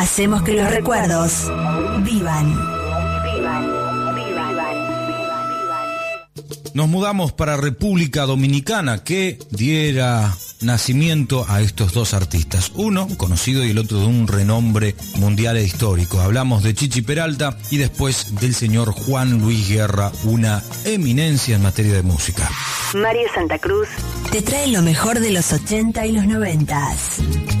Hacemos que los recuerdos vivan. Nos mudamos para República Dominicana, que diera nacimiento a estos dos artistas, uno conocido y el otro de un renombre mundial e histórico. Hablamos de Chichi Peralta y después del señor Juan Luis Guerra, una eminencia en materia de música. Mario Santa Cruz te trae lo mejor de los 80 y los 90.